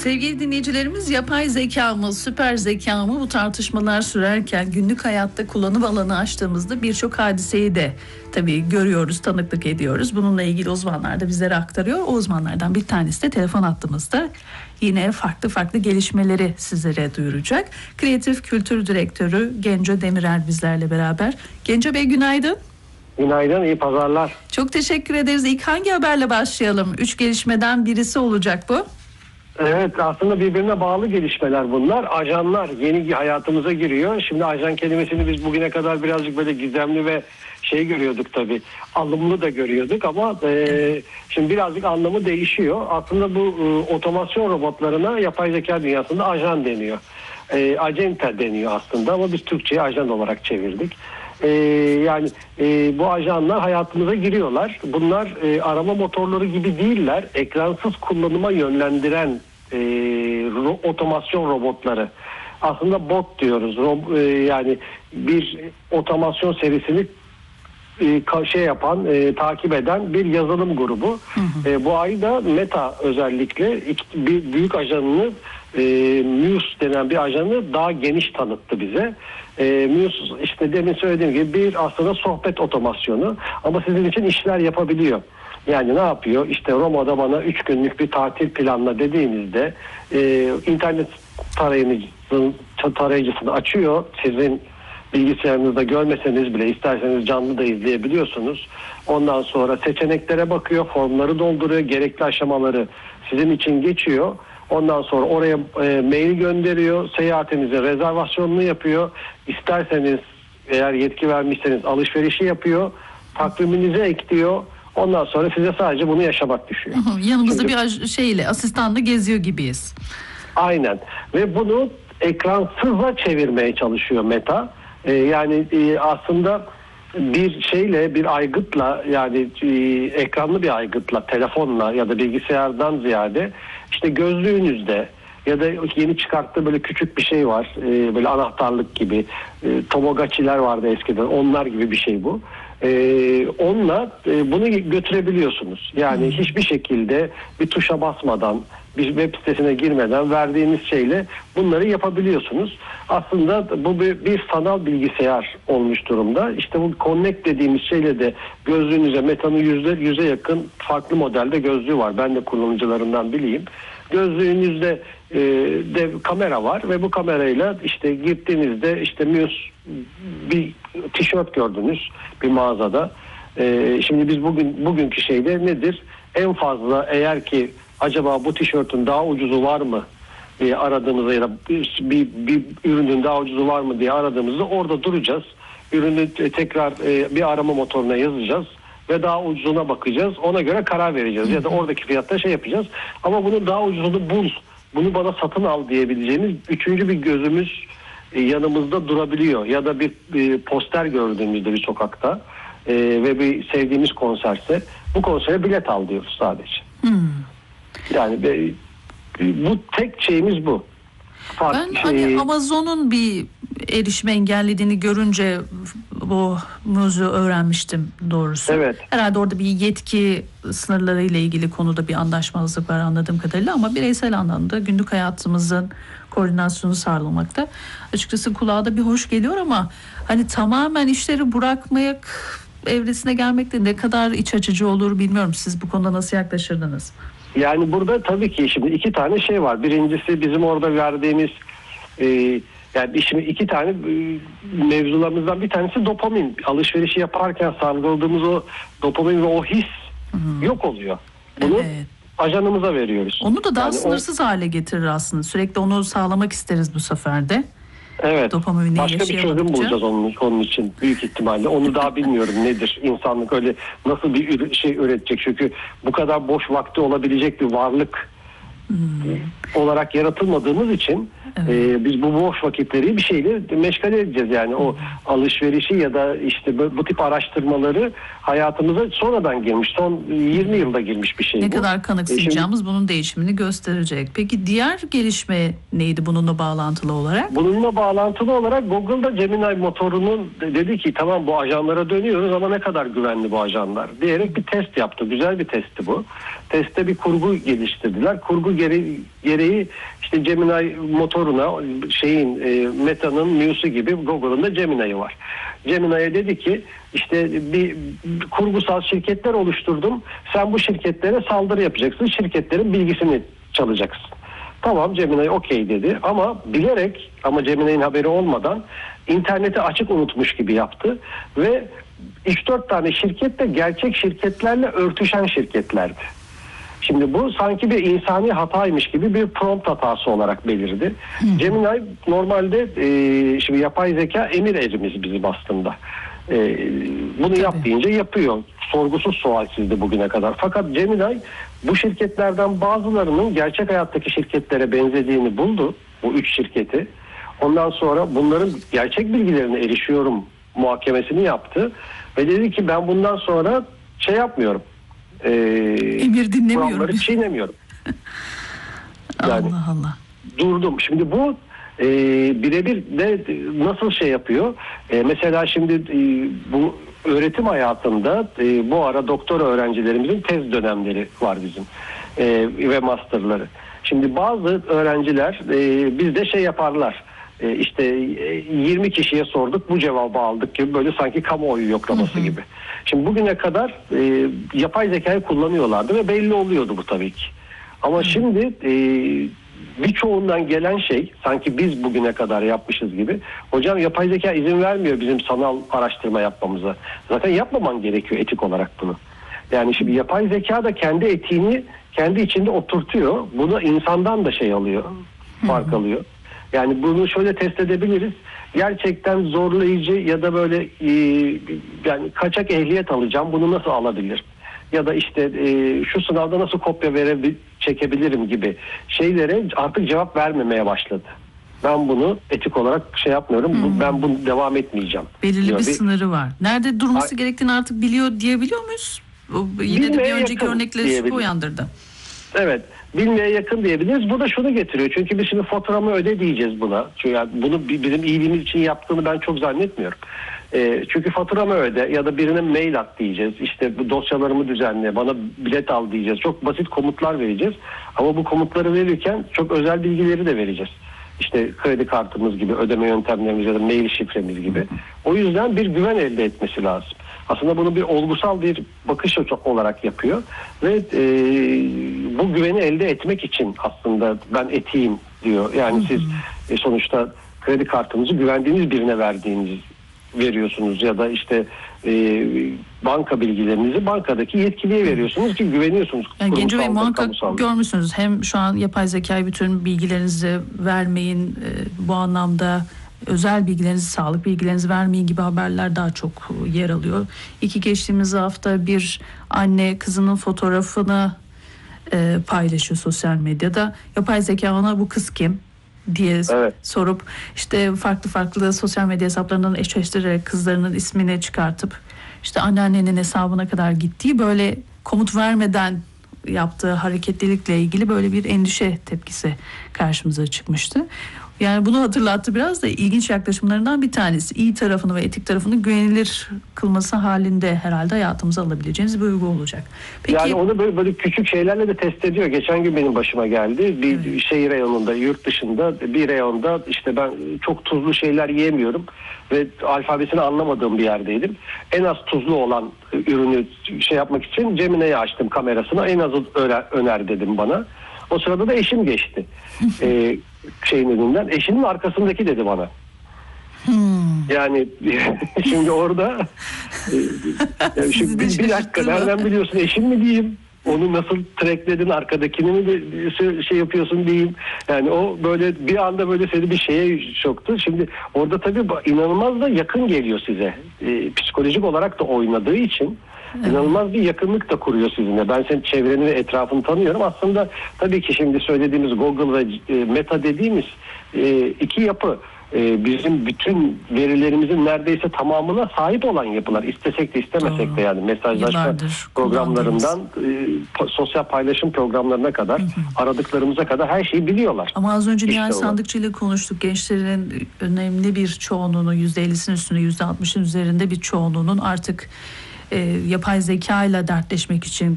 Sevgili dinleyicilerimiz, yapay zeka mı, süper zeka mı, bu tartışmalar sürerken günlük hayatta kullanım alanı açtığımızda birçok hadiseyi de tabii görüyoruz, tanıklık ediyoruz. Bununla ilgili uzmanlar da bizlere aktarıyor. O uzmanlardan bir tanesi de telefon hattımızda. Yine farklı gelişmeleri sizlere duyuracak. Kreatif Kültür Direktörü Genco Demirel bizlerle beraber. Genco Bey, günaydın. Günaydın, iyi pazarlar. Çok teşekkür ederiz. İlk hangi haberle başlayalım? 3 gelişmeden birisi olacak bu. Evet, aslında birbirine bağlı gelişmeler bunlar. Ajanlar yeni hayatımıza giriyor. Şimdi ajan kelimesini biz bugüne kadar birazcık böyle gizemli ve görüyorduk tabii. Alımlı da görüyorduk ama şimdi birazcık anlamı değişiyor. Aslında bu otomasyon robotlarına yapay zeka dünyasında ajan deniyor. Acenta deniyor aslında ama biz Türkçe'ye ajan olarak çevirdik. Yani bu ajanlar hayatımıza giriyorlar. Bunlar arama motorları gibi değiller. Ekransız kullanıma yönlendiren otomasyon robotları. Aslında bot diyoruz. Yani bir otomasyon serisini takip eden bir yazılım grubu. Bu ay da Meta özellikle bir büyük ajanını, Muse denen bir ajanı daha geniş tanıttı bize. Muse, işte demin söylediğim gibi, bir aslında sohbet otomasyonu ama sizin için işler yapabiliyor. Yani ne yapıyor? İşte Roma'da bana 3 günlük bir tatil planla dediğinizde internet tarayıcısını açıyor. Sizin bilgisayarınızda görmeseniz bile isterseniz canlı da izleyebiliyorsunuz. Ondan sonra seçeneklere bakıyor, formları dolduruyor, gerekli aşamaları sizin için geçiyor. Ondan sonra oraya mail gönderiyor, seyahatinizin rezervasyonunu yapıyor. İsterseniz, eğer yetki vermişseniz, alışverişi yapıyor, takviminize ekliyor. Ondan sonra size sadece bunu yaşamak düşüyor. Yanımızda bir asistanla geziyor gibiyiz. Aynen. Ve bunu ekransıza çevirmeye çalışıyor Meta. Yani aslında bir aygıtla, yani ekranlı bir aygıtla, telefonla ya da bilgisayardan ziyade işte gözlüğünüzde ya da yeni çıkarttığı böyle küçük bir şey var, böyle anahtarlık gibi, Tamagotchi'ler vardı eskiden, onlar gibi bir şey bu. Onunla bunu götürebiliyorsunuz. Yani hiçbir şekilde bir tuşa basmadan, bir web sitesine girmeden verdiğiniz şeyle bunları yapabiliyorsunuz. Aslında bu bir sanal bilgisayar olmuş durumda. İşte bu Connect dediğimiz şeyle de gözlüğünüze, Meta'nın yüze yakın farklı modelde gözlüğü var. Ben de kullanıcılarından bileyim. Gözlüğünüzde de kamera var ve bu kamerayla işte girdiğinizde işte bir tişört gördünüz bir mağazada. Şimdi biz bugünkü şeyde nedir? En fazla, eğer ki acaba bu tişörtün daha ucuzu var mı diye aradığımızda ya da bir ürünün daha ucuzu var mı diye aradığımızda orada duracağız. Ürünü tekrar bir arama motoruna yazacağız ve daha ucuzuna bakacağız. Ona göre karar vereceğiz. Ya da oradaki fiyatta yapacağız. Ama bunun daha ucuzunu bul, bunu bana satın al diyebileceğimiz üçüncü bir gözümüz yanımızda durabiliyor. Ya da bir poster gördüğümüzde bir sokakta ve bir sevdiğimiz konserse bu konsere bilet al diyoruz sadece. Yani bu tek şeyimiz bu. Ben Amazon'un bir erişime engellediğini görünce bu mevzu öğrenmiştim doğrusu. Evet. Herhalde orada bir yetki sınırları ile ilgili konuda bir anlaşmazlık var anladığım kadarıyla, ama bireysel anlamda günlük hayatımızın koordinasyonu sağlamakta açıkçası kulağa da bir hoş geliyor, ama hani tamamen işleri bırakmak evresine gelmek de ne kadar iç açıcı olur bilmiyorum. Siz bu konuda nasıl yaklaşırdınız? Yani burada tabii ki şimdi iki tane şey var. Birincisi bizim orada verdiğimiz yani şimdi iki tane mevzularımızdan bir tanesi dopamin. Alışverişi yaparken salgıladığımız o dopamin ve o his yok oluyor. Bunu ajanımıza veriyoruz. Onu da daha sınırsız hale getirir aslında. Sürekli onu sağlamak isteriz bu sefer de. Evet. Başka bir çözüm bulacağız onun için büyük ihtimalle. Onu daha bilmiyorum nedir. İnsanlık öyle nasıl bir şey üretecek. Çünkü bu kadar boş vakti olabilecek bir varlık olarak yaratılmadığımız için biz bu boş vakitleri bir şeyle meşgul edeceğiz. Yani o alışverişi ya da işte bu tip araştırmaları hayatımıza sonradan girmiş. Son 20 yılda girmiş bir şey. Ne kadar kanıksayacağımız bunun değişimini gösterecek. Peki diğer gelişme neydi bununla bağlantılı olarak? Bununla bağlantılı olarak Google'da Gemini motorunun dedi ki tamam, bu ajanlara dönüyoruz ama ne kadar güvenli bu ajanlar diyerek bir test yaptı. Güzel bir testti bu. testte bir kurgu geliştirdiler. Kurgu gereği işte Gemini motoruna Meta'nın Muse'u gibi Google'ın da Gemini'yi var. Gemini'ye dedi ki işte bir kurgusal şirketler oluşturdum. Sen bu şirketlere saldırı yapacaksın. Şirketlerin bilgisini çalacaksın. Tamam, Gemini okey dedi ama bilerek, ama Gemini'nin haberi olmadan interneti açık unutmuş gibi yaptı ve 3-4 tane şirket de gerçek şirketlerle örtüşen şirketlerdi. Şimdi bu sanki bir insani hataymış gibi bir prompt hatası olarak belirdi. Gemini normalde şimdi yapay zeka emir erimiz bizim aslında. Bunu yap deyince yapıyor. Sorgusuz sualsizdi bugüne kadar. Fakat Gemini bu şirketlerden bazılarının gerçek hayattaki şirketlere benzediğini buldu. Bu 3 şirketi. Ondan sonra bunların gerçek bilgilerine erişiyorum muhakemesini yaptı. Ve dedi ki ben bundan sonra yapmıyorum. Emir dinlemiyorum. Kuralları çiğnemiyorum. Yani, Allah Allah. Durdum. Şimdi bu birebir de nasıl yapıyor? Mesela şimdi bu öğretim hayatında bu ara doktora öğrencilerimizin tez dönemleri var bizim ve masterları. Şimdi bazı öğrenciler bizde yaparlar. İşte 20 kişiye sorduk, bu cevabı aldık gibi, böyle sanki kamuoyu yoklaması gibi. Şimdi bugüne kadar yapay zekayı kullanıyorlardı ve belli oluyordu bu tabii ki. Ama şimdi birçoğundan gelen sanki biz bugüne kadar yapmışız gibi. Hocam yapay zeka izin vermiyor bizim sanal araştırma yapmamıza. Zaten yapmaman gerekiyor etik olarak bunu. Yani şimdi yapay zeka da kendi etiğini kendi içinde oturtuyor. Bunu insandan da alıyor, fark alıyor. Yani bunu şöyle test edebiliriz. Gerçekten zorlayıcı ya da böyle yani kaçak ehliyet alacağım, bunu nasıl alabilirim? Ya da işte şu sınavda nasıl kopya çekebilirim gibi şeylere artık cevap vermemeye başladı. Ben bunu etik olarak yapmıyorum. Ben bunu devam etmeyeceğim. Belirli bir sınırı var. Nerede durması gerektiğini artık biliyor diyebiliyor muyuz? Yine de bir önceki örnekleri şüphe uyandırdı. Evet. Bilmeye yakın diyebiliriz. Bu da şunu getiriyor. Çünkü biz şimdi faturamı öde diyeceğiz buna. Çünkü yani bunu bizim iyiliğimiz için yaptığını ben çok zannetmiyorum. Çünkü faturamı öde ya da birine mail at diyeceğiz. İşte bu dosyalarımı düzenle, bana bilet al diyeceğiz. Çok basit komutlar vereceğiz. Ama bu komutları verirken çok özel bilgileri de vereceğiz. İşte kredi kartımız gibi, ödeme yöntemlerimiz ya da mail şifremiz gibi. O yüzden bir güven elde etmesi lazım. Aslında bunu bir olgusal bir bakış olarak yapıyor ve bu güveni elde etmek için aslında ben etiğim diyor. Yani siz sonuçta kredi kartınızı güvendiğiniz birine veriyorsunuz ya da işte banka bilgilerinizi bankadaki yetkiliye veriyorsunuz ki güveniyorsunuz. Yani Genco Bey, muhakkak görmüşsünüz. Hem şu an yapay zekayı bütün bilgilerinizi vermeyin, bu anlamda özel bilgilerinizi, sağlık bilgilerinizi vermeyin gibi haberler daha çok yer alıyor. Geçtiğimiz hafta bir anne kızının fotoğrafını paylaşıyor sosyal medyada. Yapay zeka ona bu kız kim diye sorup işte farklı sosyal medya hesaplarından eşleştirerek kızlarının ismini çıkartıp işte anneannenin hesabına kadar gittiği, böyle komut vermeden yaptığı hareketlilikle ilgili böyle bir endişe tepkisi karşımıza çıkmıştı. Yani bunu hatırlattı, biraz da ilginç yaklaşımlarından bir tanesi. İyi tarafını ve etik tarafını güvenilir kılması halinde herhalde hayatımıza alabileceğimiz bir uygu olacak. Peki, yani onu böyle küçük şeylerle de test ediyor. Geçen gün benim başıma geldi. Bir şehir reyonunda, yurt dışında bir reyonda işte ben çok tuzlu şeyler yiyemiyorum ve alfabesini anlamadığım bir yerdeydim. En az tuzlu olan ürünü yapmak için Gemini'yi açtım kamerasına. En azı öner dedim bana. O sırada da eşim geçti. Önünden. Eşinin arkasındaki dedi bana. Yani şimdi orada bir dakika, nereden biliyorsun, eşim mi diyeyim? Onu nasıl trackledin, arkadakini mi yapıyorsun diyeyim. Yani o böyle bir anda böyle seni bir şeye soktu. Şimdi orada tabii inanılmaz da yakın geliyor size. Psikolojik olarak da oynadığı için inanılmaz bir yakınlık da kuruyor sizinle. Ben senin çevreni ve etrafını tanıyorum. Aslında tabii ki şimdi söylediğimiz Google ve Meta dediğimiz iki yapı bizim bütün verilerimizin neredeyse tamamına sahip olan yapılar. İstesek de istemesek de, yani mesajlaşma programlarından sosyal paylaşım programlarına kadar, aradıklarımıza kadar her şeyi biliyorlar. Ama az önce Nihal Sandıkçı ile konuştuk. Gençlerin önemli bir çoğunluğunu, %50'sinin üstünde, %60'ın üzerinde bir çoğunluğunun artık yapay zeka ile dertleşmek için